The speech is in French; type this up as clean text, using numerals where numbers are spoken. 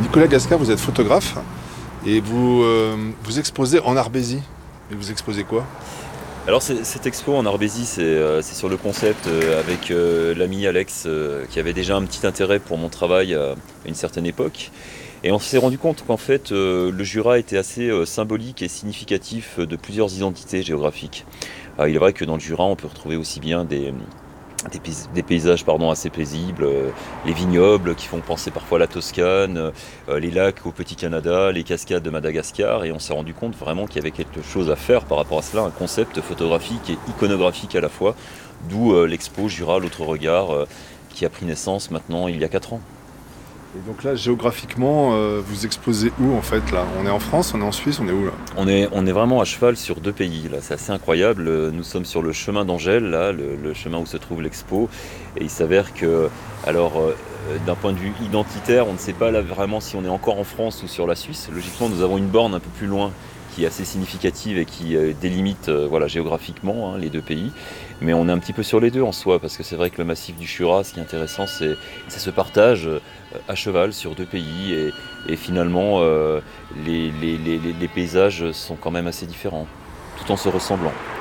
Nicolas Gascar, vous êtes photographe et vous exposez en Arbésie. Et vous exposez quoi? Alors cette expo en Arbésie, c'est sur le concept avec l'ami Alex qui avait déjà un petit intérêt pour mon travail à une certaine époque. Et on s'est rendu compte qu'en fait le Jura était assez symbolique et significatif de plusieurs identités géographiques. Il est vrai que dans le Jura on peut retrouver aussi bien des paysages assez paisibles, les vignobles qui font penser parfois à la Toscane, les lacs au Petit Canada, les cascades de Madagascar, et on s'est rendu compte vraiment qu'il y avait quelque chose à faire par rapport à cela, un concept photographique et iconographique à la fois, d'où l'expo Jura, l'autre regard, qui a pris naissance maintenant il y a 4 ans. Et donc là, géographiquement, vous exposez où en fait là? On est en France, on est en Suisse, on est où là? On est vraiment à cheval sur 2 pays, là, c'est assez incroyable. Nous sommes sur le chemin d'Angèle, là, le chemin où se trouve l'expo, et il s'avère que, alors, d'un point de vue identitaire, on ne sait pas là vraiment si on est encore en France ou sur la Suisse. Logiquement, nous avons une borne un peu plus loin qui est assez significative et qui délimite voilà, géographiquement les 2 pays. Mais on est un petit peu sur les deux en soi, parce que c'est vrai que le massif du Jura, ce qui est intéressant, c'est ce partage à cheval sur 2 pays, et finalement, les paysages sont quand même assez différents, tout en se ressemblant.